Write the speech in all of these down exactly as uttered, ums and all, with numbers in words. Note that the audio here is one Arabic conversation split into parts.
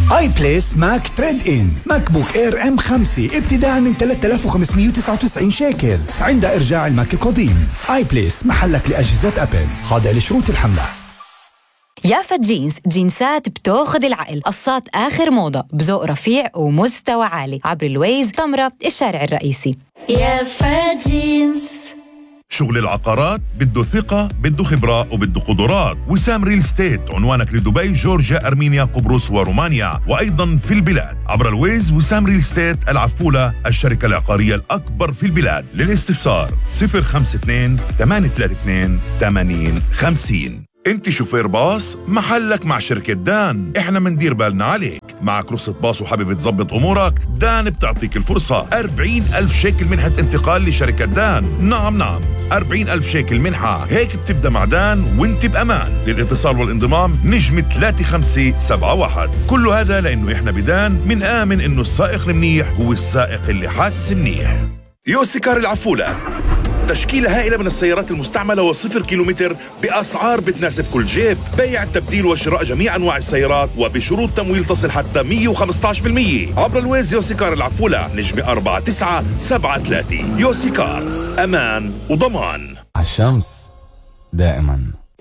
اي بليس ماك تريد ان ماك بوك اير ام خمسة ابتداء من ثلاثة آلاف وخمسمية وتسعة وتسعين شيكل عند ارجاع الماك القديم. اي بليس محلك لاجهزة ابل، خاضع لشروط الحملة. يافا جينز، جينسات بتاخد العقل، قصات آخر موضة بذوق رفيع ومستوى عالي، عبر الويز، تمرة، الشارع الرئيسي. يافا جينز. شغل العقارات بده ثقة، بده خبرة وبده قدرات. وسام ريل ستيت، عنوانك لدبي، جورجيا، أرمينيا، قبرص ورومانيا، وأيضا في البلاد. عبر الويز وسام ريل ستيت العفولة، الشركة العقارية الأكبر في البلاد. للاستفسار صفر خمسة اثنين ثمانية ثلاثة اثنين ثمانين خمسين. انت شوفير باص، محلك مع شركة دان، احنا مندير بالنا عليك. معك رخصة باص وحابب تظبط امورك؟ دان بتعطيك الفرصة. أربعين ألف شيكل منحة انتقال لشركة دان. نعم نعم أربعين ألف شيكل منحة، هيك بتبدأ مع دان وانت بأمان. للاتصال والانضمام نجم ثلاثة خمسة سبعة واحد. كل هذا لانه احنا بدان من آمن انه السائق المنيح هو السائق اللي حاس منيح. يوسيكار العفولة، تشكيلة هائلة من السيارات المستعملة وصفر كيلومتر بأسعار بتناسب كل جيب. بيع، تبديل وشراء جميع أنواع السيارات وبشروط تمويل تصل حتى مية وخمسة عشر بالمية. عبر الويز يوسيكار العفولة، نجمة أربعة تسعة سبعة ثلاثة. يوسيكار، أمان وضمان. الشمس دائما.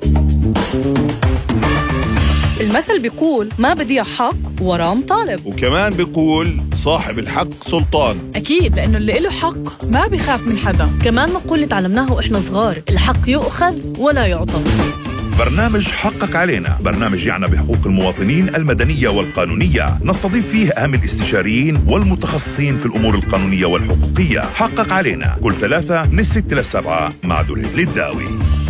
المثل بيقول ما بدي حق وراه مطالب، وكمان بيقول صاحب الحق سلطان. أكيد، لأنه اللي له حق ما بيخاف من حدا. كمان مقولة تعلمناها وإحنا صغار، الحق يؤخذ ولا يعطى. برنامج حقق علينا، برنامج يعنى بحقوق المواطنين المدنية والقانونية، نستضيف فيه أهم الاستشاريين والمتخصصين في الأمور القانونية والحقوقية. حقق علينا كل ثلاثة من الستة للسبعة مع دريد للداوي.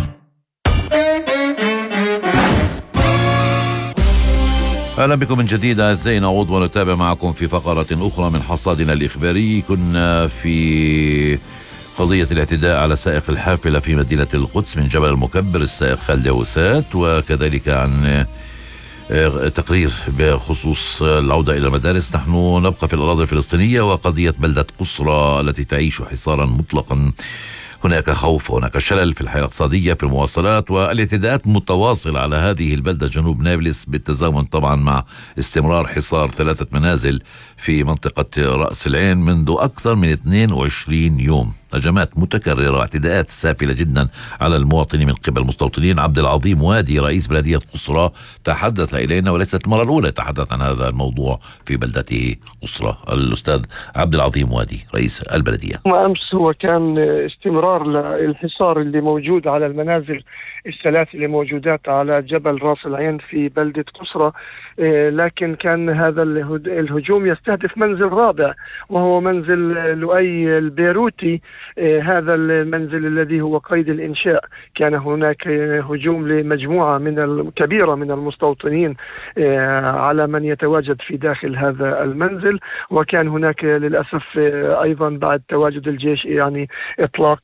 أهلا بكم من جديد أعزائي، نعود ونتابع معكم في فقرة أخرى من حصادنا الإخباري. كنا في قضية الاعتداء على سائق الحافلة في مدينة القدس من جبل المكبر السائق خالد وسات، وكذلك عن تقرير بخصوص العودة إلى المدارس. نحن نبقى في الأراضي الفلسطينية وقضية بلدة قصرى التي تعيش حصارا مطلقا. هناك خوف وهناك شلل في الحياة الاقتصادية، في المواصلات، والاعتداءات متواصلة على هذه البلدة جنوب نابلس، بالتزامن طبعا مع استمرار حصار ثلاثة منازل في منطقة رأس العين منذ أكثر من اثنين وعشرين يوم. هجمات متكررة واعتداءات سافلة جدا على المواطنين من قبل المستوطنين. عبد العظيم وادي رئيس بلدية قصرى تحدث إلينا، وليست المرة الأولى يتحدث عن هذا الموضوع في بلدته قصرى. الأستاذ عبد العظيم وادي رئيس البلدية. أمس هو كان استمرار للحصار اللي موجود على المنازل الثلاث اللي موجودات على جبل راس العين في بلدة قصرى، لكن كان هذا الهجوم يستهدف منزل رابع وهو منزل لؤي البيروتي. هذا المنزل الذي هو قيد الإنشاء، كان هناك هجوم لمجموعة من كبيرة من المستوطنين على من يتواجد في داخل هذا المنزل، وكان هناك للأسف أيضا بعد تواجد الجيش يعني إطلاق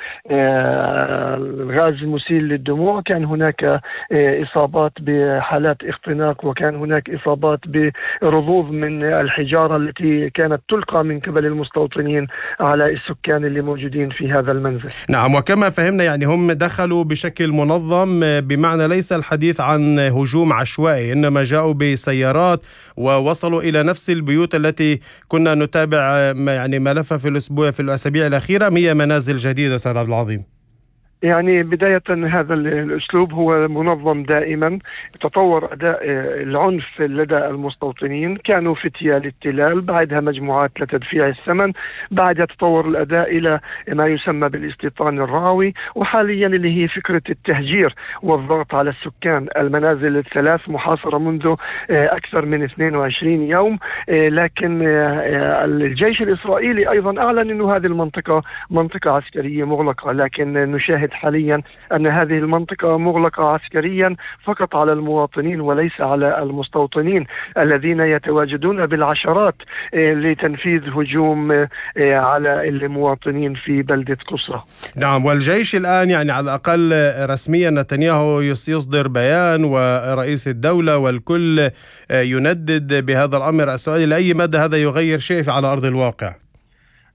للغاز مسيل للدموع. كان هناك إصابات بحالات اختناق، وكان هناك إصابات برذوذ من الحجارة التي كانت تلقى من قبل المستوطنين على السكان اللي موجودين في هذا المنزل. نعم، وكما فهمنا يعني هم دخلوا بشكل منظم، بمعنى ليس الحديث عن هجوم عشوائي، إنما جاءوا بسيارات ووصلوا إلى نفس البيوت التي كنا نتابع يعني ملفها في الأسبوع في الأسابيع الأخيرة. هي منازل جديدة سيد عبد العظيم. يعني بداية هذا الأسلوب هو منظم دائما. تطور أداء العنف لدى المستوطنين، كانوا فتية للتلال، بعدها مجموعات لتدفيع الثمن، بعدها تطور الأداء إلى ما يسمى بالاستيطان الرعوي، وحاليا اللي هي فكرة التهجير والضغط على السكان. المنازل الثلاث محاصرة منذ أكثر من اثنين وعشرين يوم، لكن الجيش الإسرائيلي أيضا أعلن أن هذه المنطقة منطقة عسكرية مغلقة، لكن نشاهد حاليا أن هذه المنطقة مغلقة عسكريا فقط على المواطنين وليس على المستوطنين الذين يتواجدون بالعشرات لتنفيذ هجوم على المواطنين في بلدة قصرى. نعم، والجيش الآن يعني على الأقل رسميا نتنياهو يصدر بيان، ورئيس الدولة والكل يندد بهذا الأمر. السؤال لأي مدى هذا يغير شيء على أرض الواقع؟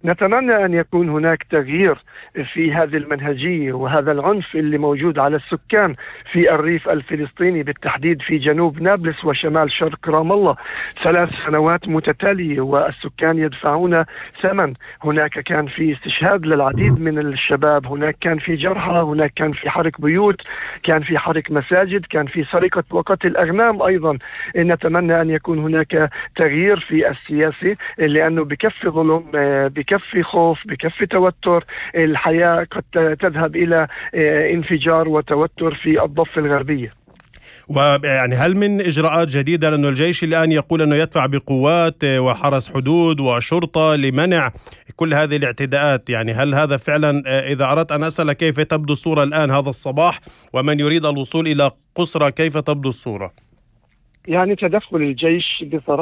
نتمنى أن يكون هناك تغيير في هذه المنهجية وهذا العنف اللي موجود على السكان في الريف الفلسطيني، بالتحديد في جنوب نابلس وشمال شرق رام الله، ثلاث سنوات متتالية والسكان يدفعون ثمن. هناك كان في استشهاد للعديد من الشباب، هناك كان في جرحى، هناك كان في حرق بيوت، كان في حرق مساجد، كان في سرقة وقتل أغنام أيضا. نتمنى أن يكون هناك تغيير في السياسة، لأنه بكفي ظلم، بكفي خوف، بكفي توتر، الحياة قد تذهب إلى انفجار وتوتر في الضفة الغربية. ويعني هل من إجراءات جديدة، لأنه الجيش الآن يقول أنه يدفع بقوات وحرس حدود وشرطة لمنع كل هذه الاعتداءات، يعني هل هذا فعلا، إذا أردت أن أسأل كيف تبدو الصورة الآن هذا الصباح، ومن يريد الوصول إلى قصرى كيف تبدو الصورة؟ يعني تدخل الجيش بصراحة